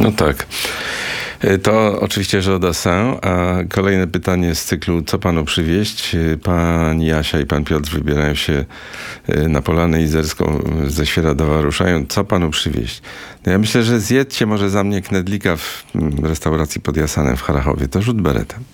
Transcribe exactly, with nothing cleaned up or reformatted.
No tak. To oczywiście Jean Dassin, a kolejne pytanie z cyklu Co panu przywieźć? Pani Jasia i pan Piotr wybierają się na Polanę Izerską, ze Świeradowa ruszają. Co panu przywieźć? No ja myślę, że zjedźcie może za mnie knedlika w restauracji pod Jasanem w Harachowie. To rzut beretem.